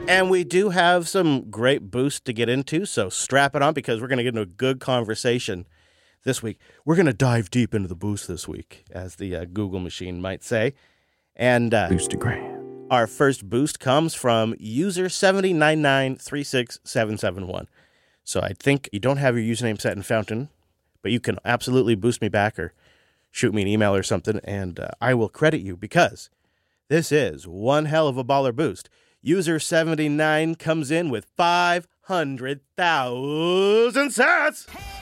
And we do have some great boosts to get into, so strap it on because we're going to get into a good conversation this week. We're going to dive deep into the boost this week, as the Google machine might say. And Boostagram. our first boost comes from user 709936771. So I think you don't have your username set in Fountain, but you can absolutely boost me back or shoot me an email or something, and I will credit you because this is one hell of a baller boost. User 79 comes in with 500,000 sats.